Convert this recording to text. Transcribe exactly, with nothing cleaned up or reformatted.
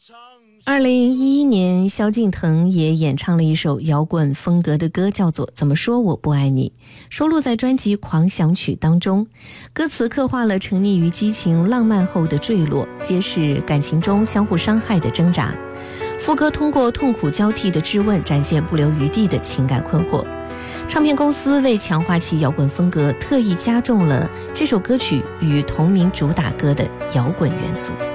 二零一一年，萧敬腾也演唱了一首摇滚风格的歌，叫做《怎么说我不爱你》，收录在专辑《狂想曲》当中。歌词刻画了沉溺于激情浪漫后的坠落，揭示感情中相互伤害的挣扎。副歌通过痛苦交替的质问，展现不留余地的情感困惑。唱片公司为强化其摇滚风格，特意加重了这首歌曲与同名主打歌的摇滚元素。